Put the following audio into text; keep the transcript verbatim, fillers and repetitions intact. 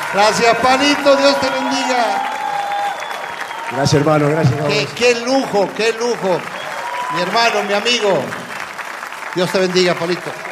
Gracias, Palito, Dios te bendiga. Gracias, hermano, gracias. Qué, qué lujo, qué lujo. Mi hermano, mi amigo. Dios te bendiga, Palito.